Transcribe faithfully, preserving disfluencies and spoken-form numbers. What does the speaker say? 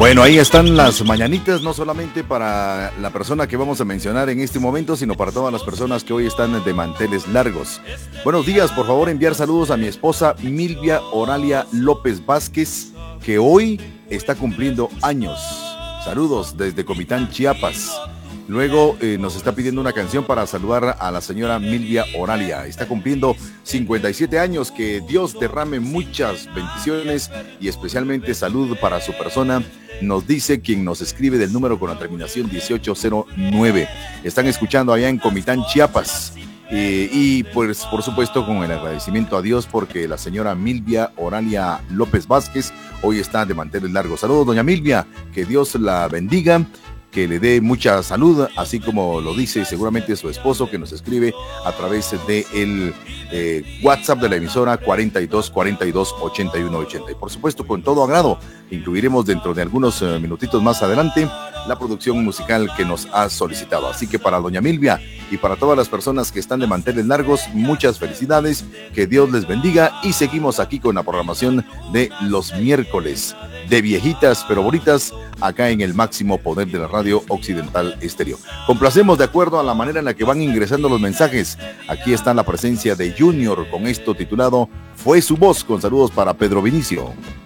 Bueno, ahí están las mañanitas, no solamente para la persona que vamos a mencionar en este momento, sino para todas las personas que hoy están de manteles largos. Buenos días, por favor enviar saludos a mi esposa Milvia Oralia López Vázquez, que hoy está cumpliendo años. Saludos desde Comitán, Chiapas. Luego eh, nos está pidiendo una canción para saludar a la señora Milvia Oralia. Está cumpliendo cincuenta y siete años. Que Dios derrame muchas bendiciones y especialmente salud para su persona. Nos dice quien nos escribe del número con la terminación dieciocho cero nueve. Están escuchando allá en Comitán, Chiapas. Eh, y pues por supuesto con el agradecimiento a Dios porque la señora Milvia Oralia López Vázquez hoy está de manteles largos. Saludos, doña Milvia, que Dios la bendiga, que le dé mucha salud, así como lo dice seguramente su esposo, que nos escribe a través de el eh, WhatsApp de la emisora cuarenta y dos cuarenta y dos ochenta y uno ochenta. Y por supuesto, con todo agrado, incluiremos dentro de algunos eh, minutitos más adelante la producción musical que nos ha solicitado. Así que para doña Milvia y para todas las personas que están de manteles largos, muchas felicidades, que Dios les bendiga, y seguimos aquí con la programación de los miércoles de viejitas pero bonitas, acá en el máximo poder de la radio Occidental Estéreo. Complacemos de acuerdo a la manera en la que van ingresando los mensajes. Aquí está la presencia de Junior con esto titulado Fue su voz, con saludos para Pedro Vinicio.